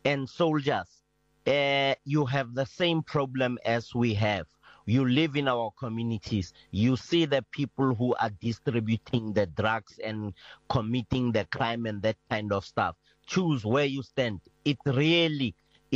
and soldiers, you have the same problem as we have. You live in our communities. You see the people who are distributing the drugs and committing the crime and that kind of stuff. Choose where you stand. It really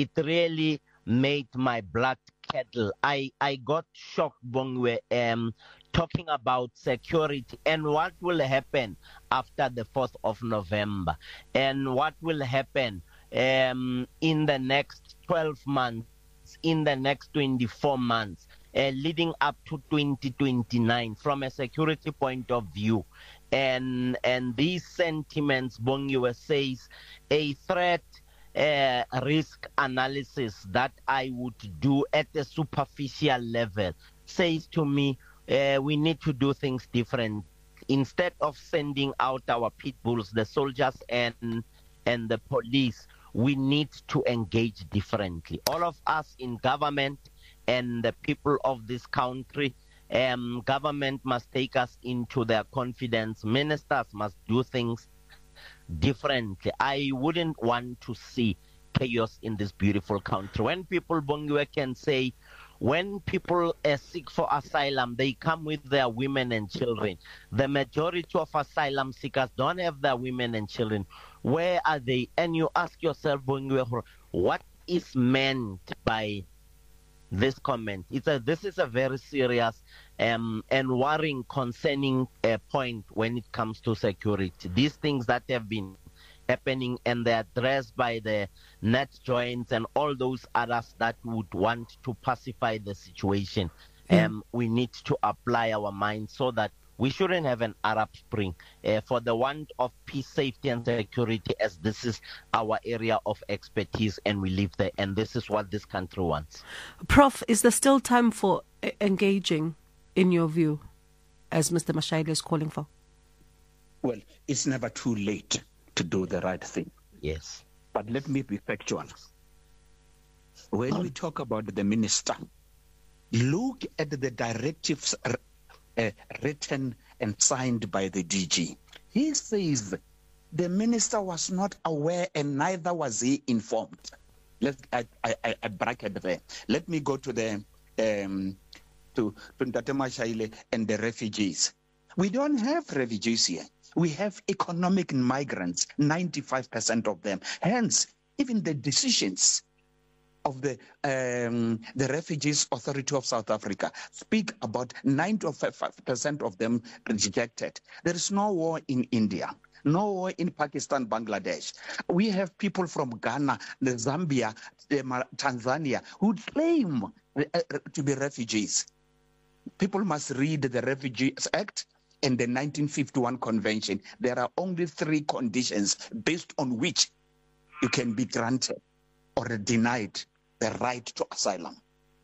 made my blood curdle. I got shocked, Bongwe, talking about security and what will happen after the 4th of November and what will happen in the next 12 months, in the next 24 months. Leading up to 2029 from a security point of view. And these sentiments, Bongiwe says, a threat risk analysis that I would do at a superficial level says to me, we need to do things different. Instead of sending out our pit bulls, the soldiers and the police, we need to engage differently. All of us in government and the people of this country, government must take us into their confidence. Ministers must do things differently. I wouldn't want to see chaos in this beautiful country. When people, Bongiwe, can say, when people seek for asylum, they come with their women and children. The majority of asylum seekers don't have their women and children. Where are they? And you ask yourself, Bongiwe, what is meant by this comment? This is a very serious and worrying, concerning point when it comes to security. These things that have been happening and they're addressed by the net joints and all those others that would want to pacify the situation. We need to apply our minds so that we shouldn't have an Arab Spring for the want of peace, safety, and security, as this is our area of expertise and we live there, and this is what this country wants. Prof, is there still time for engaging, in your view, as Mr. Mashayile is calling for? Well, it's never too late to do the right thing. Yes. But let me be factual. When we talk about the minister, look at the directives written and signed by the DG. He says the minister was not aware and neither was he informed. I bracket there. Let me go to the to Ndate Mashayile and the refugees. We don't have refugees here. We have economic migrants, 95% of them. Hence, even the decisions of the Refugees Authority of South Africa speak about 95% of them rejected. There is no war in India, no war in Pakistan, Bangladesh. We have people from Ghana, Zambia, Tanzania who claim to be refugees. People must read the Refugees Act and the 1951 Convention. There are only 3 conditions based on which you can be granted or denied the right to asylum.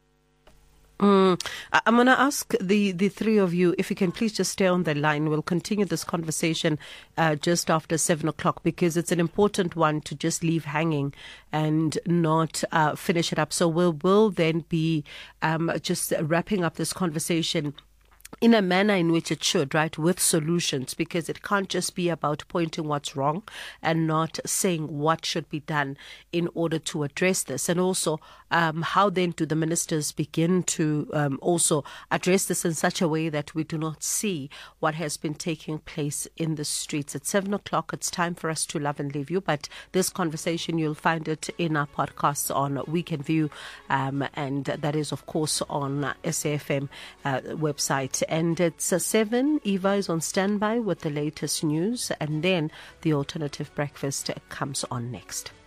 I'm going to ask the three of you, if you can please just stay on the line. We'll continue this conversation just after 7 o'clock, because it's an important one to just leave hanging and not finish it up. So we will then be just wrapping up this conversation in a manner in which it should, right, with solutions, because it can't just be about pointing what's wrong and not saying what should be done in order to address this. And also, how then do the ministers begin to also address this in such a way that we do not see what has been taking place in the streets? At 7 o'clock, it's time for us to love and leave you. But this conversation, you'll find it in our podcasts on Weekend View, and that is, of course, on SAFM website. And it's 7. Eva is on standby with the latest news, and then the Alternative Breakfast comes on next.